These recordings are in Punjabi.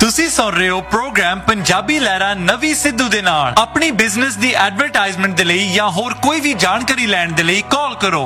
ਤੁਸੀਂ ਸੁਣ ਰਹੇ ਹੋ ਪ੍ਰੋਗਰਾਮ ਪੰਜਾਬੀ ਲਹਿਰਾਂ ਨਵੀਂ ਸਿੱਧੂ ਦੇ ਨਾਲ। ਆਪਣੀ ਬਿਜ਼ਨਸ ਦੀ ਐਡਵਰਟਾਈਜ਼ਮੈਂਟ ਦੇ ਲਈ ਜਾਂ ਹੋਰ ਕੋਈ ਵੀ ਜਾਣਕਾਰੀ ਲੈਣ ਦੇ ਲਈ ਕਾਲ ਕਰੋ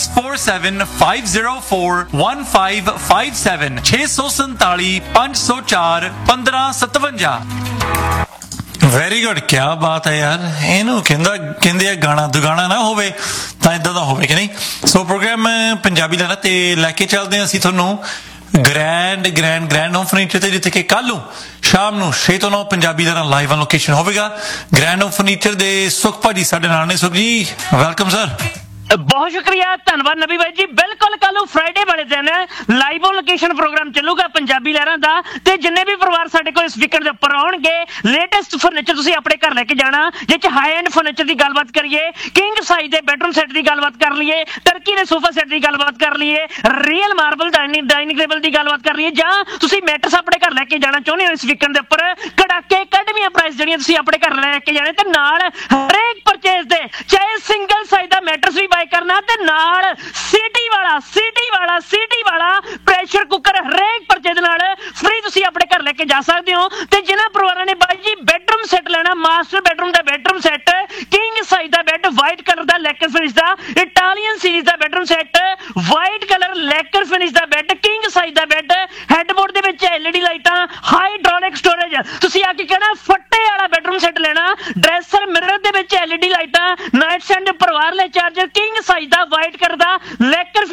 6475041557 647 504 1557। ਵੈਰੀ ਗੁੱਡ, ਕੀ ਬਾਤ ਹੈ ਯਾਰ। ਇਹਨੂੰ ਕਹਿੰਦੇ ਆ ਗਾਣਾ ਦੁਗਾਣਾ ਨਾ ਹੋਵੇ ਤਾਂ ਇਦਾਂ ਦਾ ਹੋਵੇ ਕਿ ਨਹੀਂ। ਸੋ ਪ੍ਰੋਗਰਾਮ ਪੰਜਾਬੀ ਲਹਿਰਾਂ ਤੇ ਲੈ ਕੇ ਚੱਲਦੇ ਹਾਂ ਅਸੀਂ ਤੁਹਾਨੂੰ ਗ੍ਰੈਂਡ ਹੋਮ ਫਰਨੀਚਰ ਤੇ, ਜਿੱਥੇ ਕਿ ਕੱਲ ਨੂੰ ਸ਼ਾਮ ਨੂੰ 6 ਤੋਂ 9 ਪੰਜਾਬੀ ਲਹਿਰਾਂ ਲਾਈਵ ਔਨ ਲੋਕੇਸ਼ਨ ਹੋਵੇਗਾ। ਗ੍ਰੈਂਡ ਹੋਮ ਫਰਨੀਚਰ ਦੇ ਸੁਖ ਭਾਜੀ ਸਾਡੇ ਨਾਲ ਨੇ। ਸੁਖ ਜੀ ਵੈਲਕਮ ਸਰ। ਬਹੁਤ ਸ਼ੁਕਰੀਆ, ਧੰਨਵਾਦ ਨਬੀ ਬਾਈ ਜੀ। ਬਿਲਕੁਲ ਕੱਲ ਨੂੰ ਫਰਾਈਡੇ ਵਾਲੇ ਦਿਨ ਲਾਈਵ ਔਨ ਲੋਕੇਸ਼ਨ ਪ੍ਰੋਗਰਾਮ ਚੱਲੂਗਾ ਪੰਜਾਬੀ ਲਹਿਰਾਂ ਦਾ, ਤੇ ਜਿੰਨੇ ਵੀ ਪਰਿਵਾਰ ਸਾਡੇ ਕੋਲ ਇਸ ਵੀਕਐਂਡ ਦੇ ਉੱਪਰ ਆਉਣਗੇ, ਲੇਟੈਸਟ ਫਰਨੀਚਰ ਤੁਸੀਂ ਆਪਣੇ ਘਰ ਲੈ ਕੇ ਜਾਣਾ। ਜਿਹ ਚ ਹਾਈ ਐਂਡ ਫਰਨੀਚਰ ਦੀ ਗੱਲਬਾਤ ਕਰੀਏ, ਕਿੰਗ ਸਾਈਜ਼ ਦੇ ਬੈਡਰੂਮ ਸੈੱਟ ਦੀ ਗੱਲਬਾਤ ਕਰ ਲਈਏ, ਟਰਕੀ ਦੇ ਸੋਫਾ ਸੈੱਟ ਦੀ ਗੱਲਬਾਤ ਕਰ ਲਈਏ, ਰੀਅਲ ਮਾਰਬਲ ਡਾਈਨਿੰਗ ਟੇਬਲ ਦੀ ਗੱਲਬਾਤ ਕਰ ਲਈਏ, ਜਾਂ ਤੁਸੀਂ ਮੈਟਰਸ ਆਪਣੇ ਘਰ ਲੈ ਕੇ ਜਾਣਾ ਚਾਹੁੰਦੇ ਹੋ ਇਸ ਵੀਕਐਂਡ ਦੇ ਉੱਪਰ, ਕੜਾਕੇ ਕੱਢਵੀਆਂ ਪ੍ਰਾਈਸ ਜਿਹੜੀਆਂ ਤੁਸੀਂ ਆਪਣੇ ਘਰ ਲੈ ਕੇ ਜਾਣੇ, ਤੇ ਨਾਲ ਹਰੇਕ ਪਰਚੇਸ ਦੇ ਚਾਹੇ ਸਿੰਗਲ ਸਾਈਜ਼ ਦਾ ਮੈਟਰਸ ਵੀ ਕਰਨਾ, ਤੇ ਨਾਲ ਸੀਟੀ ਵਾਲਾ ਪ੍ਰੈਸ਼ਰ ਕੁੱਕਰ ਹਰੇਕ ਪਰਚੇ ਦੇ ਨਾਲ ਫ੍ਰੀ ਤੁਸੀਂ ਆਪਣੇ ਘਰ ਲੈ ਕੇ ਜਾ ਸਕਦੇ ਹੋ। ਤੇ ਜਿਨ੍ਹਾਂ ਪਰਿਵਾਰਾਂ ਨੇ ਬਾਈ ਜੀ ਬੈਡਰੂਮ ਸੈੱਟ ਲੈਣਾ, ਮਾਸਟਰ ਬੈਡਰੂਮ ਦਾ ਬੈਡਰੂਮ ਸੈੱਟ, ਕਿੰਗ ਸਾਈਜ਼ ਦਾ ਬੈੱਡ ਵਾਈਟ ਕਲਰ ਦਾ ਲੈਕਰ ਫਿਨਿਸ਼ ਦਾ, ਇਟਾਲੀਅਨ ਸੀਰੀਜ਼ ਦਾ bedroom set white colour ਲੈਕਰ finish ਦਾ ਬੈੱਡ, ਕਿੰਗ ਸਾਈਜ਼ ਦਾ ਬੈੱਡ, ਹੈਡਬੋਰਡ ਦੇ ਵਿੱਚ LED ਲਾਈਟਾਂ, ਹਾਈਡ੍ਰੋਲਿਕ ਸਟੋਰੇਜ, ਤੁਸੀਂ ਆ ਕੇ ਕਹਿਣਾ ਫੱਟੇ ਵਾਲਾ ਬੈਡਰੂਮ ਸੈੱਟ ਲੈਣਾ, ਡਰੈਸਰ ਮਿਰਰ ਦੇ ਵਿੱਚ LED ਲਾਈਟਾਂ, ਨਾਈਟ ਸਟੈਂਡ ਪਰਿਵਾਰ ਲਈ ਚਾਰਜਰ, ਕਿੰਗ ਸਾਈਜ਼ ਦਾ ਵਾਈਟ ਕਲਰ ਦਾ ਲੈਕਰ